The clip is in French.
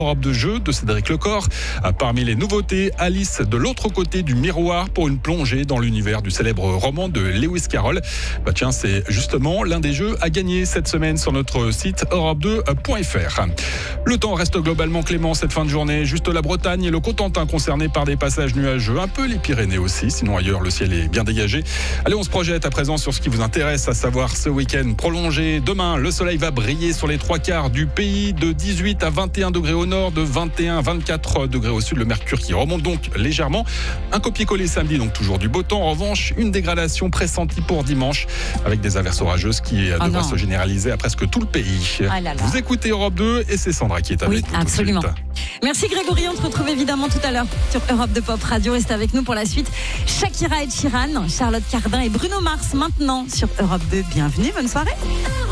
Europe de jeu de Cédric Lecor. Parmi les nouveautés, Alice de l'autre côté du miroir pour une plongée dans l'univers du célèbre roman de Lewis Carroll. Tiens, c'est justement l'un des jeux à gagner cette semaine sur notre site europe2.fr. Le temps reste globalement clément cette fin de journée. Juste la Bretagne et le Cotentin concernés par des passages nuageux, un peu les Pyrénées aussi. Sinon ailleurs, le ciel est bien dégagé. Allez, on se projette à présent sur ce qui vous intéresse, à savoir ce week-end prolongé. Demain, le soleil va briller sur les 3/4 du pays, de 18 à 21 degrés au nord, de 21 à 24 degrés au sud. Le mercure qui remonte donc légèrement. Un copier-coller samedi, donc toujours du beau temps. En revanche, une dégradation pressentie pour dimanche avec des averses orageuses qui devraient se généraliser à presque tout le pays. Vous écoutez Europe 2 et c'est Sandra qui est avec nous. Absolument. Merci Grégory, on se retrouve évidemment tout à l'heure sur Europe 2 Pop Radio. Restez avec nous pour la suite. Shakira et Sheeran, Charlotte Cardin et Bruno Mars maintenant sur Europe 2. Bienvenue, bonne soirée.